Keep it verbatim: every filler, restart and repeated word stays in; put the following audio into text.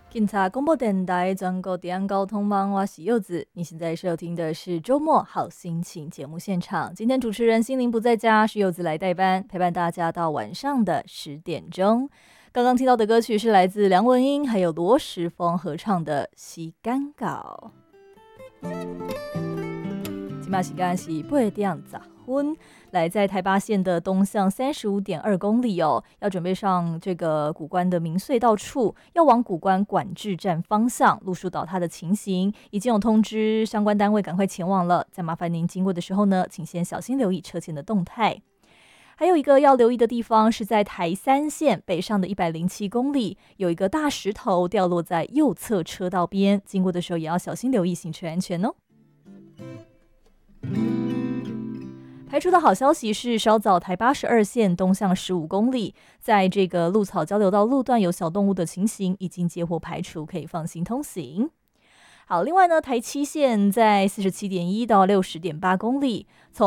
警察广播电台全国治安交通网，我是柚子。你现在收听的是周末好心情节目现场。今天主持人心灵不在家，是柚子来代班，陪伴大家到晚上的十点钟。刚刚听到的歌曲是来自梁文音还有罗时丰合唱的《洗干稿》。今嘛时间是八点十分，来在台八线的东向三十五点二公里哦，要准备上这个谷关的明隧道处，要往谷关管制站方向，路树倒塌的情形已经有通知相关单位赶快前往了。再麻烦您经过的时候呢，请先小心留意车前的动态。还有一个要留意的地方是在台三线北上的一百零七公里，有一个大石头掉落在右侧车道边，经过的时候也要小心留意行车安全哦。排除的好消息是，稍早台八十二线东向十五公里，在这个鹿草交流道路段有小动物的情形已经接获排除，可以放心通行。好，另外呢，台七线在四十七点一到六十点八公里，从